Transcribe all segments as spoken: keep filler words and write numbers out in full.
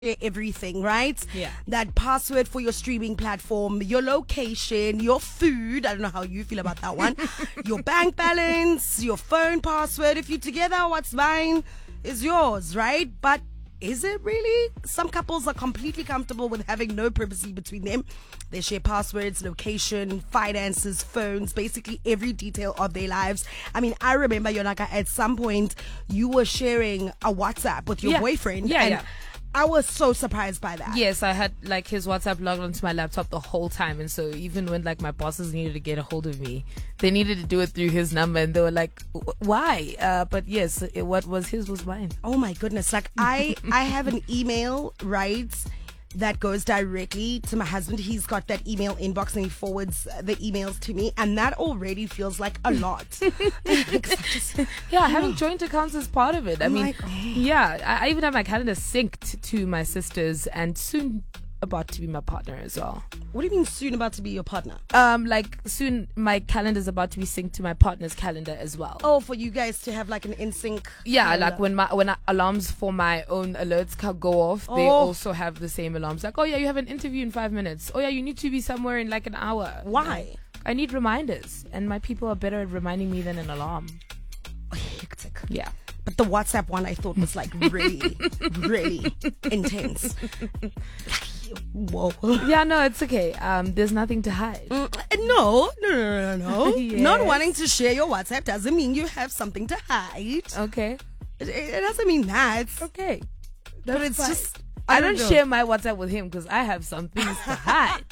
everything, right? Yeah. That password for your streaming platform, your location, your food. I don't know how you feel about that one. Your bank balance, your phone password. If you're together, what's mine is yours, right? But is it really? Some couples are completely comfortable with having no privacy between them. They share passwords, location, finances, phones, basically every detail of their lives. I mean, I remember, Yonaka, at some point you were sharing a WhatsApp with your Yeah. boyfriend. Yeah, and yeah. I was so surprised by that. Yes, I had like his WhatsApp logged onto my laptop the whole time, and so even when like my bosses needed to get a hold of me, they needed to do it through his number, and they were like, "Why?" Uh, but yes, it, what was his was mine. Oh my goodness. Like I I have an email, right, that goes directly to my husband. He's got that email inbox and he forwards the emails to me, and that already feels like a lot. Yeah, having joint accounts is part of it. I Oh mean, my God. yeah, I, I even have my calendar synced to my sister's, and soon about to be my partner as well. What do you mean soon about to be your partner? Um, like soon my calendar is about to be synced to my partner's calendar as well. Oh, for you guys to have like an in sync. Yeah, like when my when I, alarms for my own alerts ca- go off, they Oh. also have the same alarms. Like, oh yeah, you have an interview in five minutes. Oh yeah, you need to be somewhere in like an hour. Why? I need reminders, and my people are better at reminding me than an alarm. Hectic. Yeah. But the WhatsApp one I thought was like really, really intense. Whoa. Yeah, no, it's okay. Um, there's nothing to hide. Mm, No, no, no, no, no. Yes. Not wanting to share your WhatsApp doesn't mean you have something to hide. Okay. It, it doesn't mean that. Okay. But That's it's fine. just I, don't know. share my WhatsApp with him because I have some things to hide.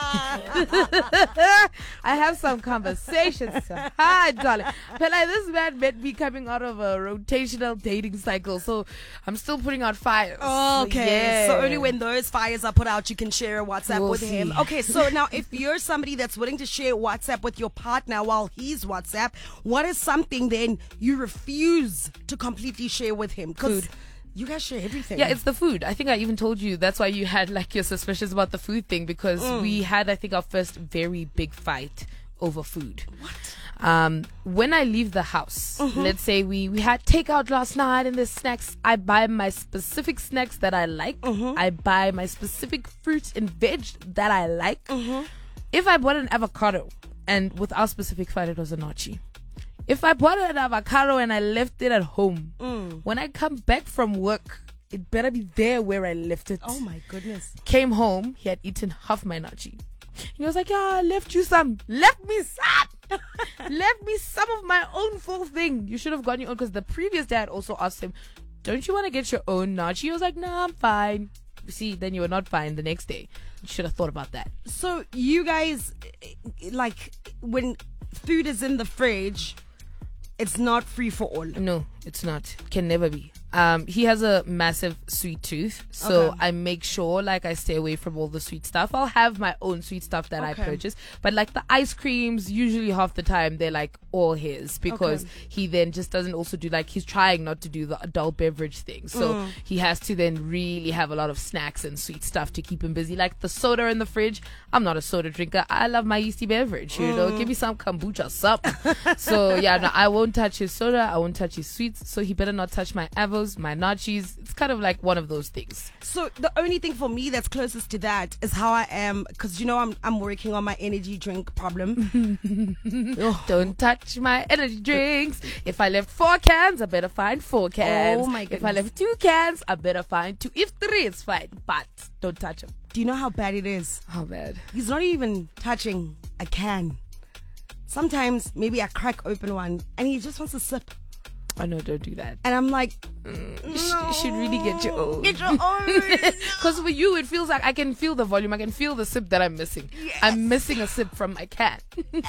I have some conversations to hide, darling. But like this man met me coming out of a rotational dating cycle, so I'm still putting out fires. Okay, Yeah. so only when those fires are put out, you can share a WhatsApp We'll with him. see. Okay, so now if you're somebody that's willing to share WhatsApp with your partner while he's WhatsApp, what is something then you refuse to completely share with him? Because Food. you guys share everything. Yeah, it's the food. I think I even told you that's why you had like your suspicions about the food thing, because Mm. we had, I think, our first very big fight over food. What? Um, when I leave the house, Mm-hmm. let's say we, we had takeout last night and there's snacks, I buy my specific snacks that I like. Mm-hmm. I buy my specific fruits and veg that I like. Mm-hmm. If I bought an avocado, and with our specific fight, it was a nachi. If I bought an avocado and I left it at home, Mm. when I come back from work, it better be there where I left it. Oh my goodness. Came home, he had eaten half my nachi. He was like, yeah, I left you some. Left me some. Left me some of my own full thing. You should have gotten your own, because the previous dad also asked him, don't you want to get your own nachi? He was like, nah, I'm fine. You see, then you were not fine the next day. You should have thought about that. So you guys, eh, like, when food is in the fridge, it's not free for all. No, it's not. Can never be. Um, he has a massive sweet tooth, so Okay. I make sure like I stay away from all the sweet stuff. I'll have my own sweet stuff that Okay. I purchase, but like the ice creams, usually half the time they're like all his, because Okay. he then just doesn't also do like he's trying not to do the adult beverage thing, so Mm. he has to then really have a lot of snacks and sweet stuff to keep him busy. Like the soda in the fridge, I'm not a soda drinker. I love my yeasty beverage. You know, Mm. give me some kombucha, sup. So yeah, no, I won't touch his soda. I won't touch his sweets. So he better not touch my avos, my nachis. It's kind of like one of those things. So the only thing for me that's closest to that is how I am, because you know I'm I'm working on my energy drink problem. Oh. Don't touch my energy drinks. If I left four cans, I better find four cans. Oh, my If I goodness. left two cans, I better find two. If three, it's fine, but don't touch them. Do you know how bad it is? How bad? He's not even touching a can. Sometimes maybe I crack open one and he just wants to sip, I know, don't do that. and I'm like, You, sh- you should really get your own. get your own. Because for you, it feels like I can feel the volume. I can feel the sip that I'm missing. Yes. I'm missing a sip from my cat.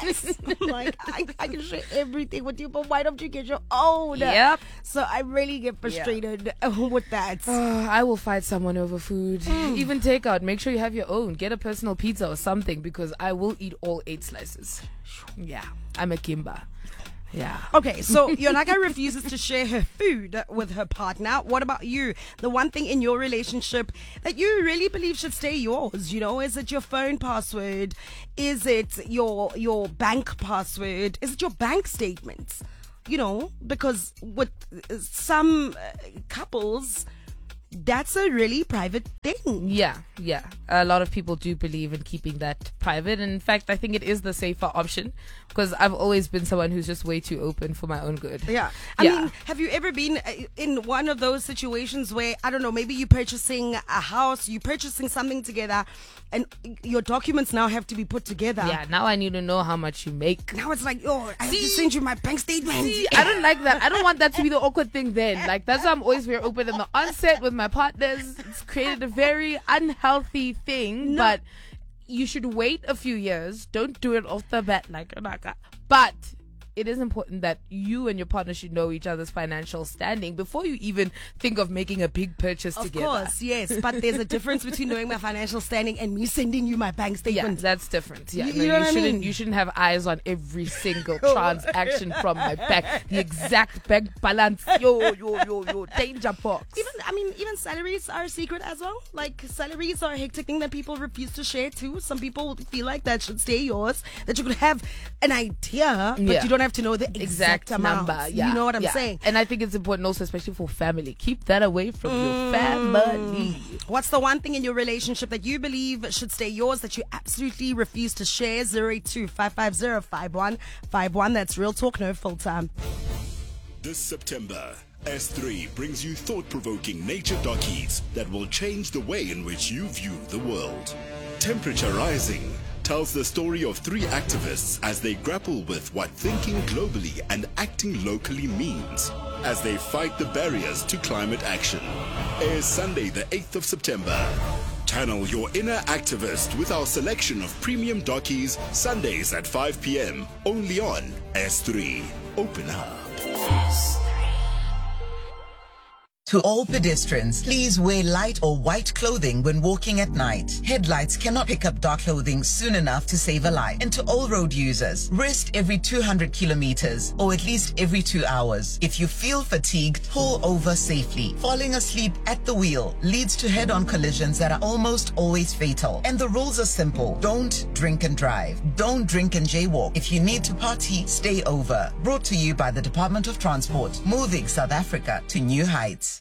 I'm like, I, I can share everything with you, but why don't you get your own? Yep. So I really get frustrated with that. Uh, I will fight someone over food. Even takeout. Make sure you have your own. Get a personal pizza or something, because I will eat all eight slices. Yeah. I'm a Kimba. Yeah. Okay, so Yonaka refuses to share her food with her partner. What about you? The one thing in your relationship that you really believe should stay yours, you know, is it your phone password? Is it your your bank password? Is it your bank statements? You know, because with some uh, couples, that's a really private thing. Yeah, yeah. A lot of people do believe in keeping that private. And in fact, I think it is the safer option because I've always been someone who's just way too open for my own good. Yeah. I Yeah. mean, have you ever been uh, in one of those situations where, I don't know, maybe you're purchasing a house, you're purchasing something together, and your documents now have to be put together? Yeah, now I need to know how much you make. Now it's like, oh, I have to See? send you my bank statement. See, I don't like that. I don't want that to be the awkward thing then. Like, that's why I'm always very open in the onset with my partners. It's created a very unhealthy thing, No. but you should wait a few years. Don't do it off the bat like, but it is important that you and your partner should know each other's financial standing before you even think of making a big purchase Of together. course, yes, but there's a difference between knowing my financial standing and me sending you my bank Yeah, statement. that's different. Yeah, You- no, you know you what I shouldn't. mean? You shouldn't have eyes on every single transaction from my bank. The exact bank balance. Yo, yo, yo, yo. Danger box. Even, I mean, even salaries are a secret as well. Like, salaries are a hectic thing that people refuse to share too. Some people feel like that should stay yours, that you could have an idea, but Yeah. you don't have to know the exact, exact amount. number. Yeah, You know what I'm yeah. saying? And I think it's important also, especially for family. Keep that away from your family. What's the one thing in your relationship that you believe should stay yours that you absolutely refuse to share? zero eight two five five zero five one five one. That's Real Talk, no filter. This September, S three brings you thought-provoking nature dockies that will change the way in which you view the world. Temperature Rising tells the story of three activists as they grapple with what thinking globally and acting locally means as they fight the barriers to climate action. Airs Sunday the eighth of September. Channel your inner activist with our selection of premium dockies Sundays at five p.m. only on S three. Open up. To all pedestrians, please wear light or white clothing when walking at night. Headlights cannot pick up dark clothing soon enough to save a life. And to all road users, rest every two hundred kilometers or at least every two hours. If you feel fatigued, pull over safely. Falling asleep at the wheel leads to head-on collisions that are almost always fatal. And the rules are simple. Don't drink and drive. Don't drink and jaywalk. If you need to party, stay over. Brought to you by the Department of Transport, moving South Africa to new heights.